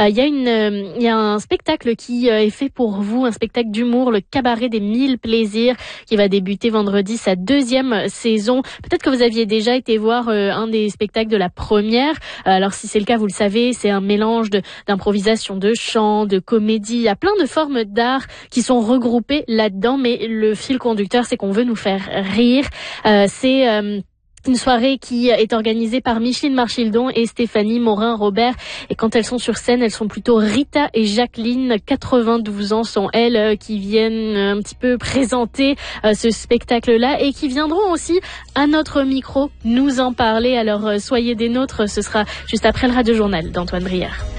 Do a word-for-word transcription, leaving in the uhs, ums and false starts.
Euh, il y a une, euh, il y a un spectacle qui euh, est fait pour vous, un spectacle d'humour, le Cabaret des Mille Plaisirs, qui va débuter vendredi sa deuxième saison. Peut-être que vous aviez déjà été voir euh, un des spectacles de la première. Euh, alors si c'est le cas, vous le savez, c'est un mélange de, d'improvisation, de chant, de comédie. Il y a plein de formes d'art qui sont regroupées là-dedans, mais le fil conducteur, c'est qu'on veut nous faire rire. Euh, c'est euh, une soirée qui est organisée par Micheline Marchildon et Stéphanie Morin-Robert. Et quand elles sont sur scène, elles sont plutôt Rita et Jacqueline, quatre-vingt-douze ans sont elles, qui viennent un petit peu présenter euh, ce spectacle-là et qui viendront aussi à notre micro nous en parler. Alors euh, soyez des nôtres, ce sera juste après le Radio Journal d'Antoine Brière.